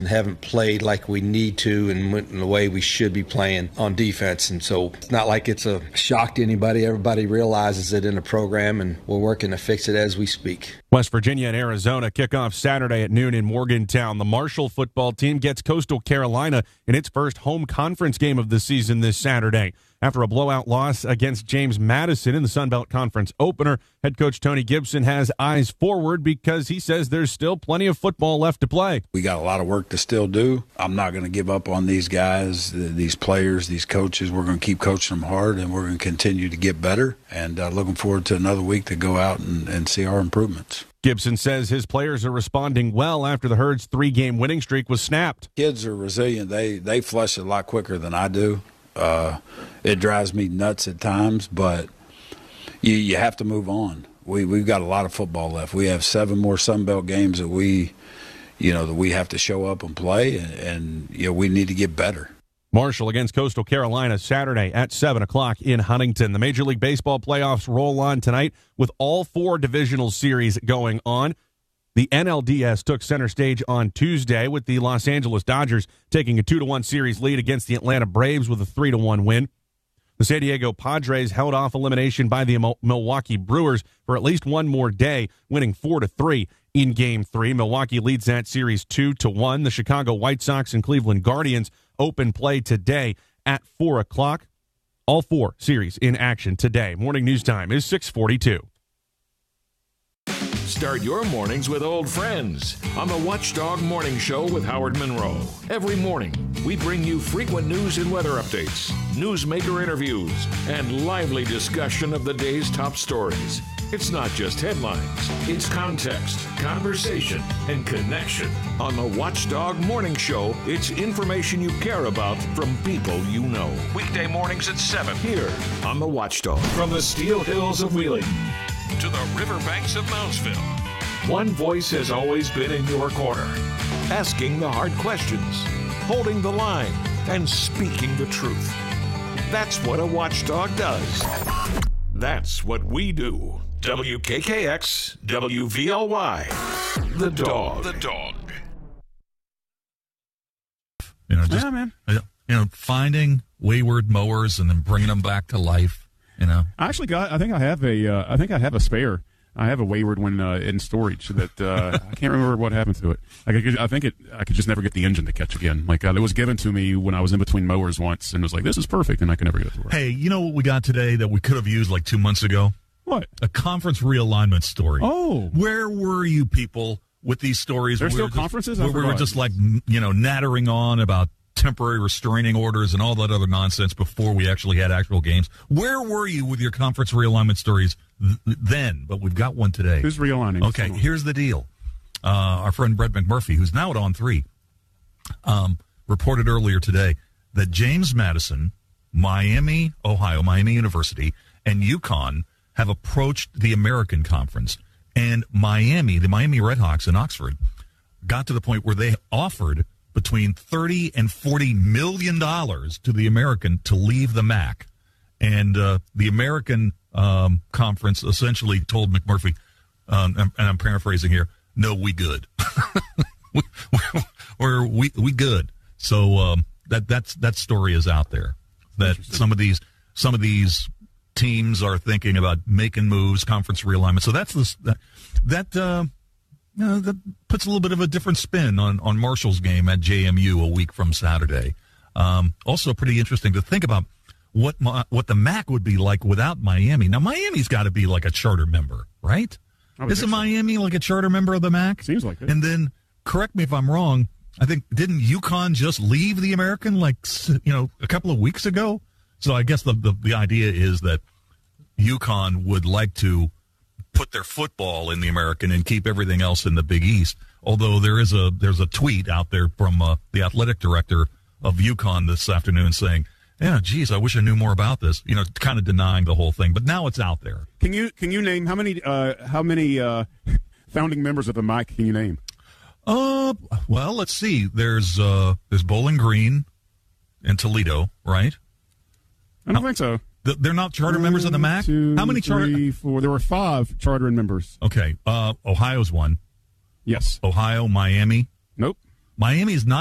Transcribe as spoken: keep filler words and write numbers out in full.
haven't played like we need to and went in the way we should be playing on defense. And so it's not like it's a shock to anybody. Everybody realizes it in the program, and we're working to fix it as we speak. West Virginia and Arizona kick off Saturday at noon in Morgantown. The Marshall football team gets Coastal Carolina in its first home conference game of the season this Saturday. After a blowout loss against James Madison in the Sun Belt Conference opener, head coach Tony Gibson has eyes forward because he says there's still plenty of football left to play. We got a lot of work to still do. I'm not going to give up on these guys, these players, these coaches. We're going to keep coaching them hard, and we're going to continue to get better. And uh, looking forward to another week to go out and, and see our improvements. Gibson says his players are responding well after the Herd's three-game winning streak was snapped. Kids are resilient. They, they flush it a lot quicker than I do. Uh, it drives me nuts at times, but you you have to move on. We we've got a lot of football left. We have seven more Sun Belt games that we, you know, that we have to show up and play, and, and you know we need to get better. Marshall against Coastal Carolina Saturday at seven o'clock in Huntington. The Major League Baseball playoffs roll on tonight with all four divisional series going on. The N L D S took center stage on Tuesday with the Los Angeles Dodgers taking a two to one series lead against the Atlanta Braves with a three to one win. The San Diego Padres held off elimination by the Milwaukee Brewers for at least one more day, winning four to three in Game three. Milwaukee leads that series two to one. The Chicago White Sox and Cleveland Guardians open play today at four o'clock. All four series in action today. Morning news time is six forty-two. Start your mornings with old friends on the Watchdog Morning Show with Howard Monroe. Every morning, we bring you frequent news and weather updates, newsmaker interviews, and lively discussion of the day's top stories. It's not just headlines, it's context, conversation, and connection. On the Watchdog Morning Show, it's information you care about from people you know. Weekday mornings at seven here on the Watchdog. From the Steel Hills of Wheeling to the riverbanks of Moundsville, one voice has always been in your corner, asking the hard questions, holding the line, and speaking the truth. That's what a watchdog does. That's what we do. W K K X, W V L Y, The Dog. The Dog. You know, just, yeah, man. You know, finding wayward mowers and then bringing them back to life. You know, I actually got. I think I have a. Uh, I think I have a spare. I have a wayward one uh, in storage that uh, I can't remember what happened to it. I, could, I think it. I could just never get the engine to catch again. Like uh, it was given to me when I was in between mowers once, and was like, "This is perfect," and I could never get it to work. Hey, you know what we got today that we could have used like two months ago? What? A conference realignment story. Oh, where were you people with these stories? There's still just, conferences. Where we were just like you know nattering on about temporary restraining orders and all that other nonsense before we actually had actual games. Where were you with your conference realignment stories th- then? But we've got one today. Who's realigning? Okay, here's the deal. Uh, our friend Brett McMurphy, who's now at On three, um, reported earlier today that James Madison, Miami, Ohio, Miami University, and UConn have approached the American Conference. And Miami, the Miami Redhawks in Oxford, got to the point where they offered between thirty and forty million dollars to the American to leave the M A C. And uh, the American um, Conference essentially told McMurphy, um, and I'm paraphrasing here, no, we good. we, we're, we, we good. So um, that that's that story is out there. That some of these some of these teams are thinking about making moves, conference realignment. So that's the, that, that uh, you know, that puts a little bit of a different spin on, on Marshall's game at J M U a week from Saturday. Um, also pretty interesting to think about what what the M A C would be like without Miami. Now, Miami's got to be like a charter member, right? Isn't Miami like a charter member of the M A C? Seems like it. And then, correct me if I'm wrong, I think, didn't UConn just leave the American like, you know, a couple of weeks ago? So I guess the, the, the idea is that UConn would like to put their football in the American and keep everything else in the Big East. Although there is a there's a tweet out there from uh, the athletic director of UConn this afternoon saying, "Yeah, geez, I wish I knew more about this." You know, kind of denying the whole thing, but now it's out there. Can you can you name how many uh, how many uh, founding members of the M A C can you name? Uh, well, let's see. There's uh, there's Bowling Green and Toledo, right? I don't uh, think so. They're not charter one, members of the M A C? Two, How many charter? Three, four. There were five chartering members. Okay. Uh, Ohio's one. Yes. Ohio, Miami. Nope. Miami is not